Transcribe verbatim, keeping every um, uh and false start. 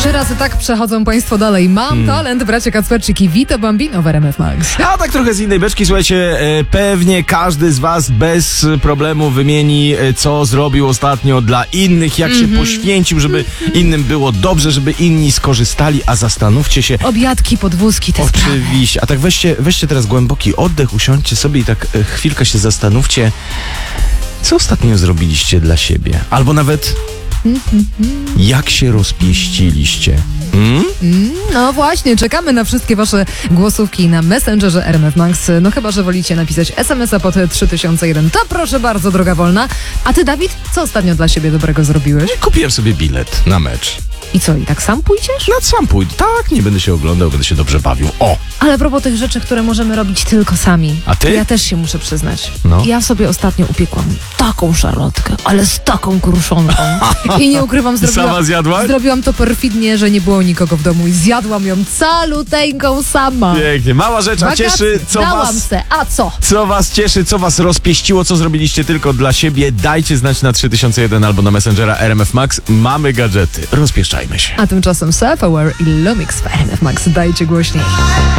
Trzy razy tak przechodzą państwo dalej. Mam hmm. talent, bracie Kacperczyk i Vito Bambino w R M F Max. A tak trochę z innej beczki, słuchajcie, e, pewnie każdy z was bez problemu wymieni, e, co zrobił ostatnio dla innych, jak mm-hmm. się poświęcił, żeby innym było dobrze, żeby inni skorzystali, a zastanówcie się. Obiadki, podwózki, te Oczywiście, sprawy. A tak weźcie, weźcie teraz głęboki oddech, usiądźcie sobie i tak e, chwilkę się zastanówcie, co ostatnio zrobiliście dla siebie, albo nawet jak się rozpieściliście. Hmm? No właśnie, czekamy na wszystkie wasze głosówki na Messengerze R M F Max. No chyba, że wolicie napisać es em es a pod trzy tysiące jeden. To proszę bardzo, droga wolna. A ty, Dawid, co ostatnio dla siebie dobrego zrobiłeś? Kupiłem sobie bilet na mecz. I co, i tak sam pójdziesz? No sam pójdę. Tak, nie będę się oglądał, będę się dobrze bawił. O! Ale a propos tych rzeczy, które możemy robić tylko sami. A ty? Ja też się muszę przyznać. No. Ja sobie ostatnio upiekłam taką szarlotkę, ale z taką kruszonką. I nie ukrywam, zrobiłam, Sama zjadłaś? zrobiłam to perfidnie, że nie było nikogo w domu i zjadłam ją caluteńką sama. Pięknie. Mała rzecz, a cieszy, co Dałam was... se, a co? Co was cieszy, co was rozpieściło, co zrobiliście tylko dla siebie, dajcie znać na trzy tysiące jeden albo na Messengera R M F Max. Mamy gadżety. Rozpieszczajmy się. A tymczasem Self-Aware i Lumix w R M F Max. Dajcie głośniej.